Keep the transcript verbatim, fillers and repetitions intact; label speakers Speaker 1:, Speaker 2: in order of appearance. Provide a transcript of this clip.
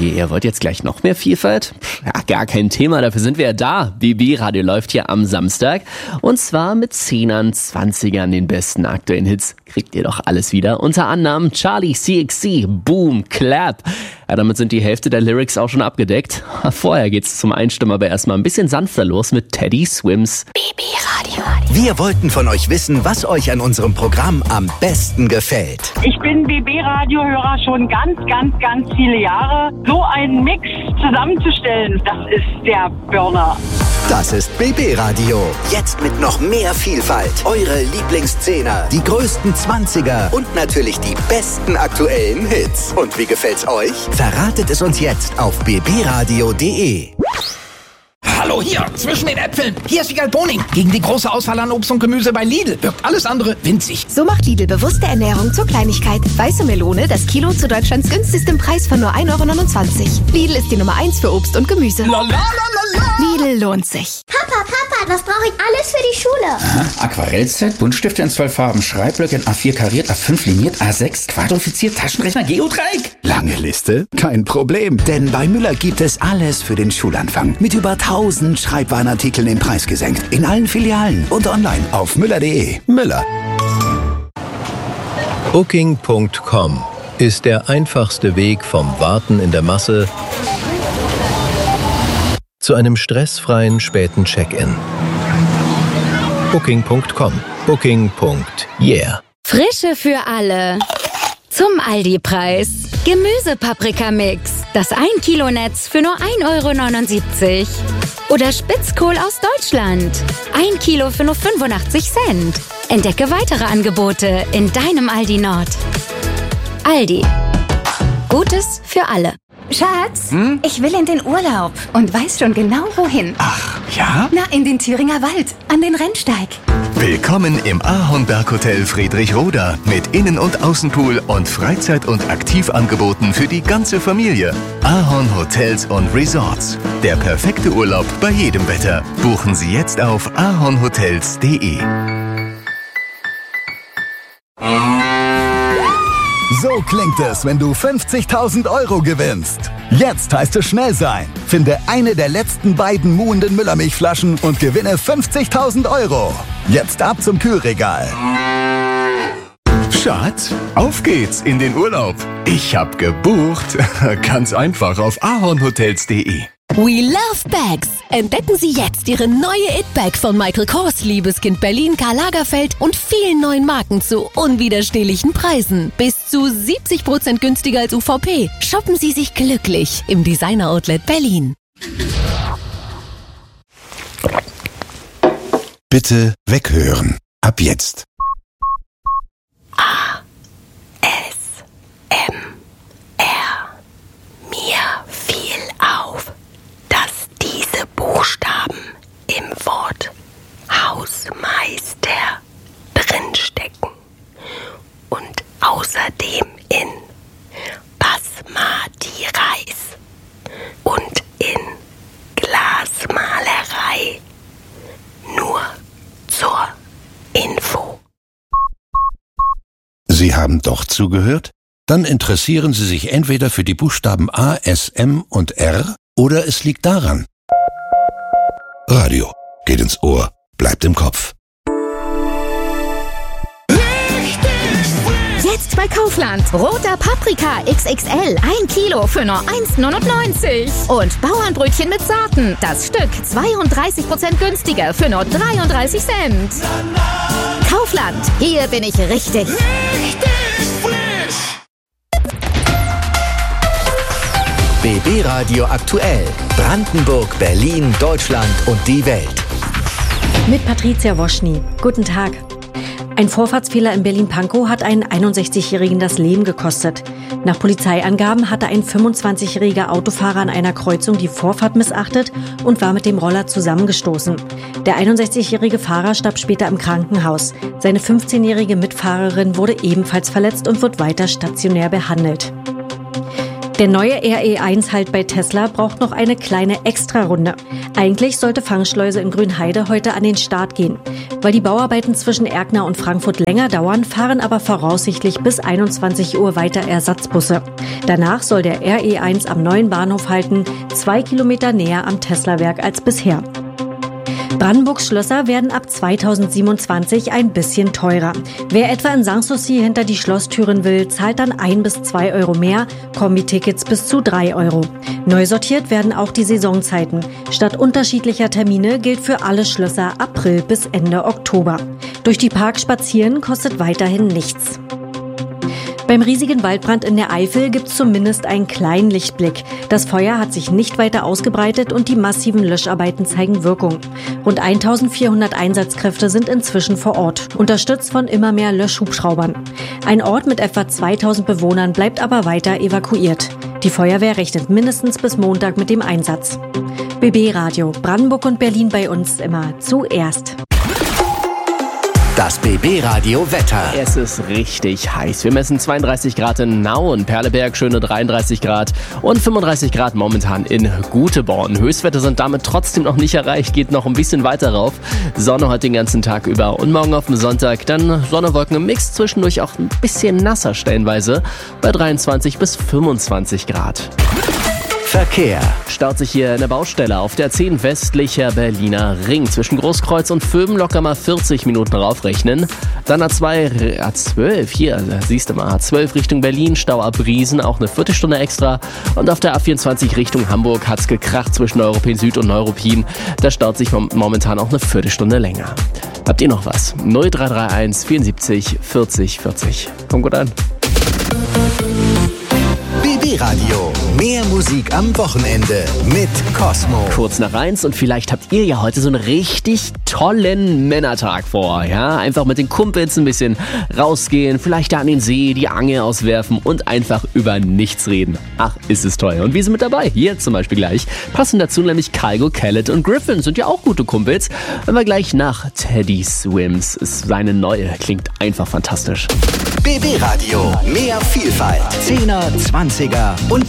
Speaker 1: je, ihr wollt jetzt gleich noch mehr Vielfalt? Ja, gar kein Thema, dafür sind wir ja da. B B-Radio läuft hier am Samstag. Und zwar mit Zehnern, Zwanzigern, den besten aktuellen Hits. Kriegt ihr doch alles wieder. Unter anderem Charlie C X C, Boom, Clap. Ja, damit sind die Hälfte der Lyrics auch schon abgedeckt. Vorher geht's zum Einstimmen aber erstmal ein bisschen sanfter los mit Teddy Swims.
Speaker 2: B B-Radio.
Speaker 3: Wir wollten von euch wissen, was euch an unserem Programm am besten gefällt.
Speaker 4: Ich bin B B-Radio-Hörer schon ganz, ganz, ganz viele Jahre. So einen Mix zusammenzustellen, das ist der Burner.
Speaker 3: Das ist B B-Radio. Jetzt mit noch mehr Vielfalt. Eure Lieblingszehner, die größten Zwanziger und natürlich die besten aktuellen Hits. Und wie gefällt's euch? Verratet es uns jetzt auf b b radio punkt d e.
Speaker 5: Hallo hier, zwischen den Äpfeln. Hier ist Wiegald Boning. Gegen die große Auswahl an Obst und Gemüse bei Lidl wirkt alles andere winzig.
Speaker 6: So macht Lidl bewusste Ernährung zur Kleinigkeit. Weiße Melone, das Kilo zu Deutschlands günstigstem Preis von nur ein Euro neunundzwanzig. Lidl ist die Nummer eins für Obst und Gemüse.
Speaker 5: La, la, la, la, la.
Speaker 6: Lidl lohnt sich.
Speaker 7: Papa, Papa, was brauche ich alles für die Schule?
Speaker 8: Aha, Aquarellset, Buntstifte in zwölf Farben, Schreibblöcke in A vier kariert, A fünf liniert, A sechs quadrifiziert, Taschenrechner, Geodreieck.
Speaker 3: Lange Liste? Kein Problem, denn bei Müller gibt es alles für den Schulanfang. Mit über tausend Schreibwarenartikeln den Preis gesenkt. In allen Filialen und online auf müller punkt de. Müller.
Speaker 9: Booking Punkt com ist der einfachste Weg vom Warten in der Masse zu einem stressfreien späten Check-in. Booking Punkt com. Booking. Yeah.
Speaker 2: Frische für alle. Zum Aldi-Preis. Gemüse-Paprika-Mix. Das ein Kilo Netz für nur ein Euro neunundsiebzig. Oder Spitzkohl aus Deutschland. Ein Kilo für nur fünfundachtzig Cent. Entdecke weitere Angebote in deinem Aldi Nord. Aldi. Gutes für alle.
Speaker 6: Schatz, hm? Ich will in den Urlaub und weiß schon genau wohin.
Speaker 3: Ach, ja?
Speaker 6: Na, in den Thüringer Wald, an den Rennsteig.
Speaker 10: Willkommen im Ahornberg-Hotel Friedrichroda mit Innen- und Außenpool und Freizeit- und Aktivangeboten für die ganze Familie. Ahorn Hotels und Resorts. Der perfekte Urlaub bei jedem Wetter. Buchen Sie jetzt auf ahornhotels punkt de.
Speaker 11: So klingt es, wenn du fünfzigtausend Euro gewinnst. Jetzt heißt es schnell sein. Finde eine der letzten beiden muhenden Müllermilchflaschen und gewinne fünfzigtausend Euro. Jetzt ab zum Kühlregal.
Speaker 10: Schatz, auf geht's in den Urlaub. Ich hab gebucht. Ganz einfach auf ahornhotels punkt de.
Speaker 12: We love bags. Entdecken Sie jetzt Ihre neue It-Bag von Michael Kors, Liebeskind Berlin, Karl Lagerfeld und vielen neuen Marken zu unwiderstehlichen Preisen. Bis zu siebzig Prozent günstiger als U V P. Shoppen Sie sich glücklich im Designer Outlet Berlin.
Speaker 3: Bitte weghören. Ab jetzt.
Speaker 2: A. S. M. R. Mir fiel auf, dass diese Buchstaben im Wort Hausmeister drinstecken und außerdem in Basmati-Reis und in Glasmalerei. Nur zur Info.
Speaker 3: Sie haben doch zugehört? Dann interessieren Sie sich entweder für die Buchstaben A, S, M und R oder es liegt daran. Radio geht ins Ohr, bleibt im Kopf.
Speaker 6: Jetzt bei Kaufland. Roter Paprika X X L. Ein Kilo für nur eins neunundneunzig. Und Bauernbrötchen mit Saaten. Das Stück zweiunddreißig Prozent günstiger für nur dreiunddreißig Cent. Kaufland. Hier bin ich richtig.
Speaker 12: Richtig frisch.
Speaker 3: B B-Radio aktuell. Brandenburg, Berlin, Deutschland und die Welt.
Speaker 13: Mit Patricia Woschny. Guten Tag. Ein Vorfahrtsfehler in Berlin-Pankow hat einen einundsechzigjährigen das Leben gekostet. Nach Polizeiangaben hatte ein fünfundzwanzigjähriger Autofahrer an einer Kreuzung die Vorfahrt missachtet und war mit dem Roller zusammengestoßen. Der einundsechzigjährige Fahrer starb später im Krankenhaus. Seine fünfzehnjährige Mitfahrerin wurde ebenfalls verletzt und wird weiter stationär behandelt. Der neue R E eins Halt bei Tesla braucht noch eine kleine Extrarunde. Eigentlich sollte Fangschleuse in Grünheide heute an den Start gehen. Weil die Bauarbeiten zwischen Erkner und Frankfurt länger dauern, fahren aber voraussichtlich bis einundzwanzig Uhr weiter Ersatzbusse. Danach soll der R E eins am neuen Bahnhof halten, zwei Kilometer näher am Tesla-Werk als bisher. Brandenburgs Schlösser werden ab zweitausendsiebenundzwanzig ein bisschen teurer. Wer etwa in Sanssouci hinter die Schlosstüren will, zahlt dann ein bis zwei Euro mehr, Kombi-Tickets bis zu drei Euro. Neu sortiert werden auch die Saisonzeiten. Statt unterschiedlicher Termine gilt für alle Schlösser April bis Ende Oktober. Durch die Parks spazieren kostet weiterhin nichts. Beim riesigen Waldbrand in der Eifel gibt es zumindest einen kleinen Lichtblick. Das Feuer hat sich nicht weiter ausgebreitet und die massiven Löscharbeiten zeigen Wirkung. Rund eintausendvierhundert Einsatzkräfte sind inzwischen vor Ort, unterstützt von immer mehr Löschhubschraubern. Ein Ort mit etwa zweitausend Bewohnern bleibt aber weiter evakuiert. Die Feuerwehr rechnet mindestens bis Montag mit dem Einsatz. B B Radio, Brandenburg und Berlin bei uns immer zuerst.
Speaker 3: Das B B-Radio Wetter.
Speaker 1: Es ist richtig heiß. Wir messen zweiunddreißig Grad in Nauen, Perleberg schöne dreiunddreißig Grad und fünfunddreißig Grad momentan in Guteborn. Höchstwerte sind damit trotzdem noch nicht erreicht, geht noch ein bisschen weiter rauf. Sonne heute den ganzen Tag über und morgen auf dem Sonntag dann Sonne, Wolken im Mix, zwischendurch auch ein bisschen nasser stellenweise bei dreiundzwanzig bis fünfundzwanzig Grad.
Speaker 3: Verkehr.
Speaker 1: Staut sich hier eine Baustelle auf der zehn westlicher Berliner Ring. Zwischen Großkreuz und Vöben locker mal vierzig Minuten raufrechnen. Dann A zwei, A zwölf, hier, siehst du mal, A zwölf Richtung Berlin, Stau ab Riesen, auch eine Viertelstunde extra. Und auf der A vierundzwanzig Richtung Hamburg hat's gekracht zwischen Neuruppin Süd und Neuruppin. Da staut sich momentan auch eine Viertelstunde länger. Habt ihr noch was? null drei drei eins vierundsiebzig vierzig vierzig. Kommt gut an.
Speaker 3: B B-Radio. Mehr Musik am Wochenende mit Cosmo.
Speaker 1: Kurz nach eins und vielleicht habt ihr ja heute so einen richtig tollen Männertag vor. Ja, einfach mit den Kumpels ein bisschen rausgehen, vielleicht da an den See, die Angel auswerfen und einfach über nichts reden. Ach, ist es toll. Und wir sind mit dabei. Hier zum Beispiel gleich. Passen dazu nämlich Kygo, Khaled und Griffin. Sind ja auch gute Kumpels. Wenn wir gleich nach Teddy Swims ist seine neue. Klingt einfach fantastisch.
Speaker 3: B B-Radio. Mehr Vielfalt. Zehner, Zwanziger und